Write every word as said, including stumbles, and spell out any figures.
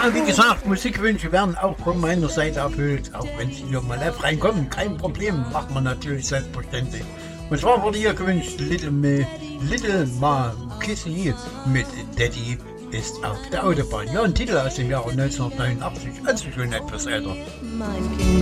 Ja, wie gesagt, Musikwünsche werden auch von meiner Seite erfüllt. Auch wenn sie hier mal live reinkommen, kein Problem, macht man natürlich selbstverständlich. Und zwar wurde hier gewünscht Little, Ma, Little Ma Kissy mit Daddy ist auf der Autobahn. Ja, ein Titel aus dem Jahre neunzehnhundertneunundachtzig, also schon etwas älter. Mein Kind